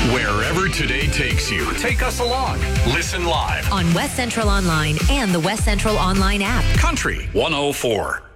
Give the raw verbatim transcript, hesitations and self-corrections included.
Wherever today takes you, take us along. Listen live on West Central Online and the West Central Online app. Country one oh four.